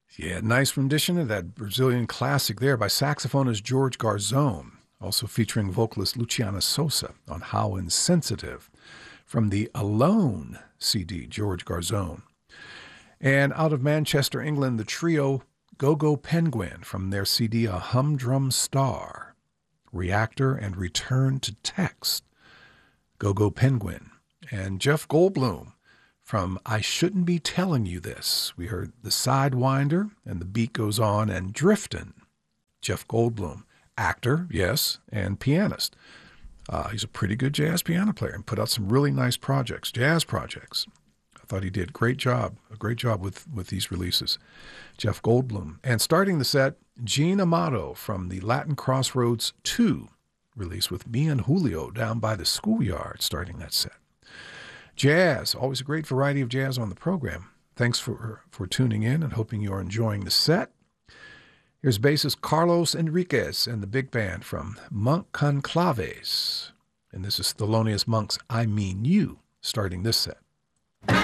Yeah, nice rendition of that Brazilian classic there by saxophonist George Garzone, also featuring vocalist Luciana Sosa on How Insensitive from the Alone CD, George Garzone. And out of Manchester, England, the trio Go-Go Penguin from their CD A Humdrum Star, Reactor and Return to Text, Go-Go Penguin. And Jeff Goldblum from I Shouldn't Be Telling You This. We heard the Sidewinder, and the beat goes on, and Driftin'. Jeff Goldblum, actor, yes, and pianist. He's a pretty good jazz piano player and put out some really nice projects, jazz projects. I thought he did a great job with these releases. Jeff Goldblum. And starting the set, Gene Amato from the Latin Crossroads 2 release with me and Julio down by the schoolyard starting that set. Jazz, always a great variety of jazz on the program. Thanks for tuning in and hoping you're enjoying the set. Here's bassist Carlos Enriquez and the big band from Monk Conclaves. And this is Thelonious Monk's I Mean You, starting this set.